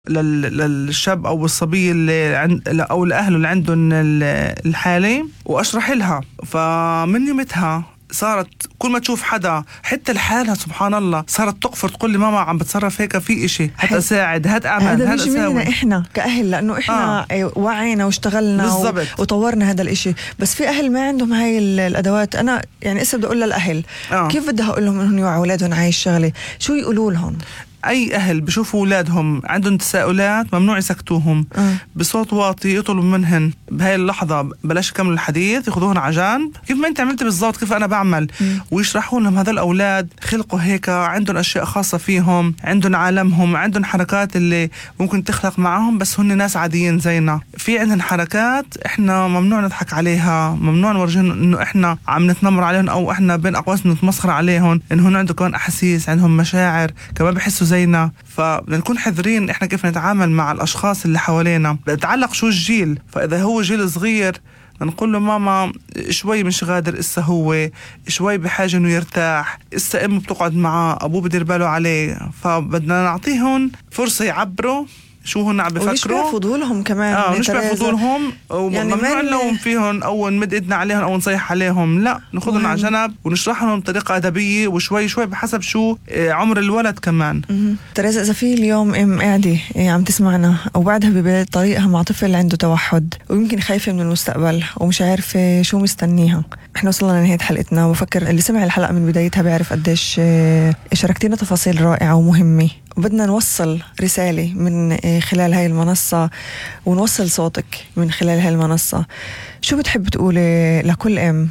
للشاب أو الصبية اللي أو الأهل اللي عندهم الحالة وأشرح لها. فمن يومتها صارت كل ما تشوف حدا حتى لحالها سبحان الله صارت تقفر تقول لي ماما عم بتصرف هيك في إشي، هات أساعد، هات أعمل، هذا مش مننا إحنا كأهل، لأنه إحنا وعينا واشتغلنا وطورنا هذا الإشي. بس في أهل ما عندهم هاي الأدوات. أنا يعني بدي أقول للأهل كيف بدي أقول لهم إنهم يوعوا أولادهم هاي الشغلة؟ شو يقولوا لهم؟ أي أهل بشوفوا أولادهم عندهم تساؤلات ممنوع يسكتوهم بصوت واطي، يطلبوا منهن بهاي اللحظة بلاش يكملوا الحديث، ياخذوهن على جنب كيف ما أنت عملت بالضبط كيف أنا بعمل، ويشرحوا لهم هذا الأولاد خلقوا هيك، عندهم أشياء خاصة فيهم، عندهم عالمهم، عندهم حركات اللي ممكن تخلق معهم بس هن ناس عاديين زينا. في عندهم حركات إحنا ممنوع نضحك عليها، ممنوع نورجهم إنه إحنا عم نتنمر عليهم أو إحنا بين أقواس نتمسخر عليهم، إنه هن عندهم كمان أحاسيس، عندهم مشاعر كمان بحسوا زينا. فبدنا نكون حذرين إحنا كيف نتعامل مع الأشخاص اللي حوالينا. بتعلق شو الجيل، فإذا هو جيل صغير نقول له ماما شوي مش قادر، إسا هو شوي بحاجة إنه يرتاح، إسا أمه بتقعد معاه، أبوه بدير باله عليه. فبدنا نعطيهم فرصة يعبروا شو هن عم بفكروا، ونشبع فضولهم كمان. نشبع فضولهم، يعني ممنوع نلوم فيهم أو نمد إيدنا عليهم أو نصيح عليهم، لا ناخذهم على جنب ونشرح لهم بطريقة أدبية وشوي شوي بحسب شو عمر الولد كمان. تريزا، إذا في اليوم أم قاعدة عم تسمعنا أو بعدها بطريقها مع طفل عنده توحد ويمكن خايفة من المستقبل ومش عارفة شو مستنيها، إحنا وصلنا لنهاية حلقتنا، وفكر اللي سمع الحلقة من بدايتها بيعرف قديش شاركتينا تفاصيل رائعة ومهمة، وبدنا نوصل رسالة من خلال هاي المنصة ونوصل صوتك من خلال هاي المنصة. شو بتحب تقولي لكل أم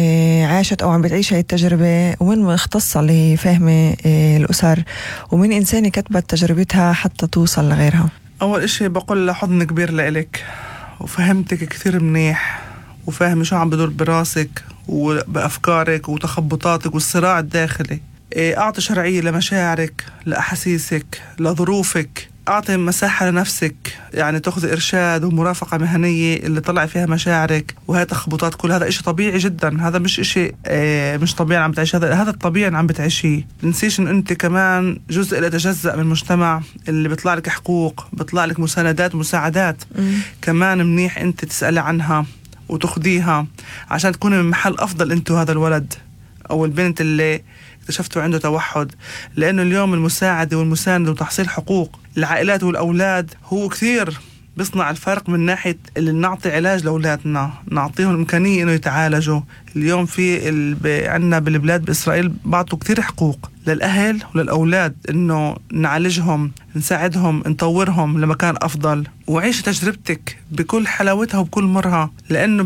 عاشت أو عم بتعيش هاي التجربة، ومن مختصة لفهم الأسر، ومن إنسانة كتبت تجربتها حتى توصل لغيرها؟ أول إشي بقول لحضن كبير لإلك، وفهمتك كثير منيح، وفاهم شو عم بدور براسك وبأفكارك وتخبطاتك والصراع الداخلي. أعطي شرعية لمشاعرك، لأحاسيسك، لظروفك، أعطي مساحة لنفسك، يعني تأخذ إرشاد ومرافقة مهنية اللي طلع فيها مشاعرك وهي تخبطات. كل هذا إشي طبيعي جدا، هذا مش إشي مش طبيعي عم بتعيش، هذا الطبيعي عم بتعيشيه. تنسيش إن أنت كمان جزء لا يتجزأ من المجتمع اللي بيطلع لك حقوق، بيطلع لك مساعدات كمان منيح أنت تسألي عنها وتاخديها عشان تكوني من محل أفضل أنت وهذا الولد أو البنت اللي اكتشفتوا عنده توحد. لأنه اليوم المساعدة والمساندة وتحصيل حقوق العائلات والأولاد هو كثير بيصنع الفرق من ناحية اللي نعطي علاج لأولادنا، نعطيهم الإمكانية إنه يتعالجوا. اليوم في عنا بالبلاد بإسرائيل بعطوا كثير حقوق للأهل وللأولاد إنه نعالجهم، نساعدهم، نطورهم لمكان أفضل. وعيش تجربتك بكل حلاوتها وبكل مرها، لأنه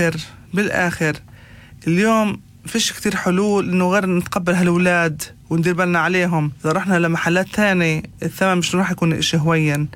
بالآخر اليوم فيش كتير حلول إنه غير نتقبل هالأولاد وندير بالنا عليهم. إذا رحنا لمحلات تاني الثمن مش راح يكون إشي هوين.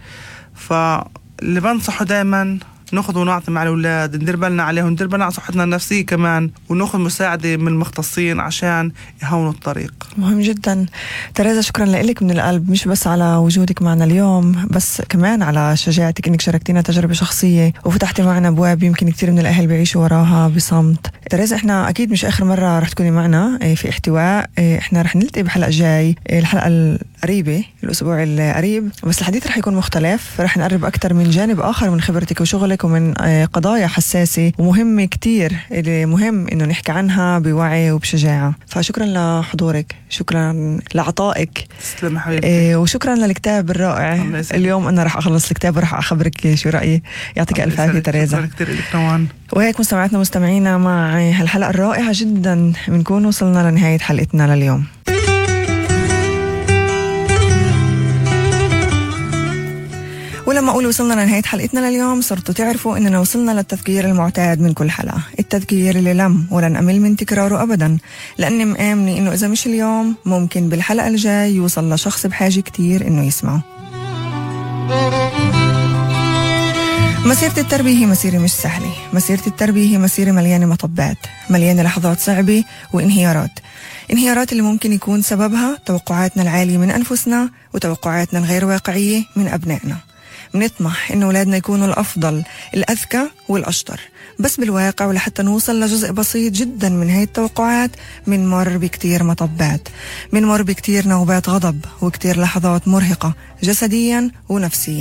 فاللي بنصحه دايما ناخذ ونعطي مع الأولاد، ندير بالنا عليهم، ندير بالنا على صحتنا النفسية كمان، وناخذ مساعدة من المختصين عشان يهونوا الطريق. مهم جدا. تريزا، شكرا لك من القلب، مش بس على وجودك معنا اليوم، بس كمان على شجاعتك انك شاركتينا تجربة شخصية وفتحتي معنا ابواب يمكن كتير من الاهل بيعيشوا وراها بصمت. تريزا، احنا اكيد مش اخر مرة رح تكوني معنا في احتواء، احنا رح نلتقي بحلقة جاي، الحلقة القريبة الاسبوع القريب، بس الحديث رح يكون مختلف، رح نقرب اكتر من جانب اخر من خبرتك وشغلك ومن قضايا حساسة ومهمة كتير، اللي مهم انه نحكي عنها بوعي وبشجاعة. فشكرا لحضورك، شكرا لعطائك، تسلم حبيبتي، وشكرا للكتاب الرائع. اليوم انا رح اخلص الكتاب ورح اخبرك شو رأيي. يعطيك الف عافية تريزا. شكرا كتير لك نوان. وهيك مستمعاتنا ومستمعينا، مع هالحلقة الرائعة جدا بنكون وصلنا لنهاية حلقتنا لليوم. ولما أقول وصلنا لنهاية حلقتنا لليوم، صرتوا تعرفوا إننا وصلنا للتذكير المعتاد من كل حلقة، التذكير اللي لم ولن أمل من تكراره أبدا، لأني مآمنة إنه إذا مش اليوم ممكن بالحلقة الجاي يوصل لشخص بحاجة كتير إنه يسمعه. مسيرة التربية هي مسيرة مش سهلة، مسيرة التربية هي مسيرة مليانة مطبات، مليانة لحظات صعبة وانهيارات اللي ممكن يكون سببها توقعاتنا العالية من أنفسنا وتوقعاتنا الغير واقعية من أبنائنا. بنطمح إنه أولادنا يكونوا الأفضل، الأذكى والأشطر، بس بالواقع ولحتى نوصل لجزء بسيط جدا من هاي التوقعات منمر بكتير مطبات، منمر بكتير نوبات غضب وكتير لحظات مرهقة جسديا ونفسيا.